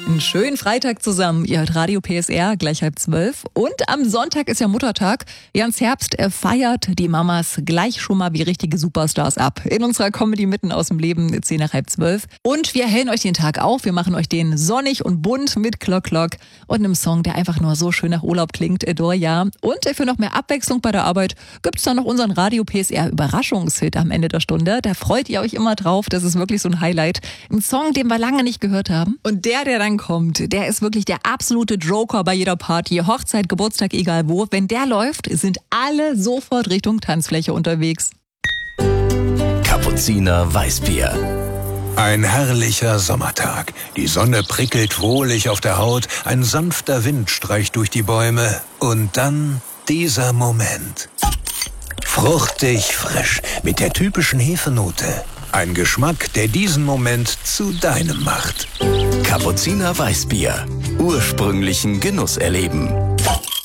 Einen schönen Freitag zusammen. Ihr hört Radio PSR, gleich 11:30. Und am Sonntag ist ja Muttertag. Jans Herbst feiert die Mamas gleich schon mal wie richtige Superstars ab. In unserer Comedy mitten aus dem Leben, 10 nach 11:30. Und wir hellen euch den Tag auf. Wir machen euch den sonnig und bunt mit Klock Klock und einem Song, der einfach nur so schön nach Urlaub klingt, Doja. Und für noch mehr Abwechslung bei der Arbeit gibt's dann noch unseren Radio PSR Überraschungshit am Ende der Stunde. Da freut ihr euch immer drauf. Das ist wirklich so ein Highlight. Ein Song, den wir lange nicht gehört haben. Und der dann kommt, der ist wirklich der absolute Joker bei jeder Party. Hochzeit, Geburtstag, egal wo. Wenn der läuft, sind alle sofort Richtung Tanzfläche unterwegs. Kapuziner Weißbier. Ein herrlicher Sommertag. Die Sonne prickelt wohlig auf der Haut, ein sanfter Wind streicht durch die Bäume und dann dieser Moment. Fruchtig frisch, mit der typischen Hefenote. Ein Geschmack, der diesen Moment zu deinem macht. Kapuziner Weißbier. Ursprünglichen Genuss erleben.